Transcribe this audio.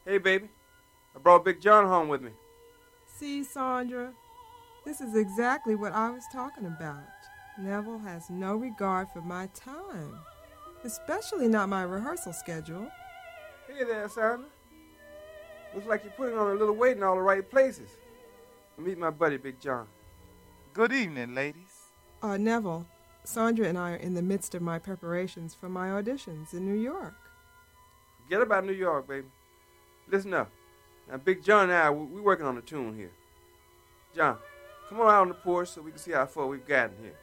Hey, baby. I brought Big John home with me. See, Sandra, this is exactly what I was talking about. Neville has no regard for my time, especially not my rehearsal schedule. Hey there, Sandra. Looks like you're putting on a little weight in all the right places. Meet my buddy, Big John. Good evening, ladies. Neville, Sandra and I are in the midst of my preparations for my auditions in New York. Forget about New York, baby. Listen up. Now, Big John and I, we're working on a tune here. John, come on out on the porch so we can see how far we've gotten here.